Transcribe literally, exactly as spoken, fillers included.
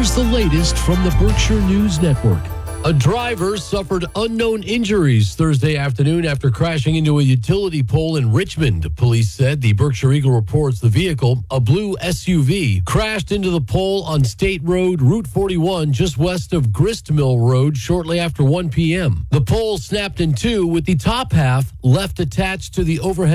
here's the latest from the Berkshire News Network. A driver suffered unknown injuries Thursday afternoon after crashing into a utility pole in Richmond. Police said the Berkshire Eagle reports the vehicle, a blue S U V, crashed into the pole on State Road Route forty-one just west of Gristmill Road shortly after one p.m. The pole snapped in two with the top half left attached to the overhead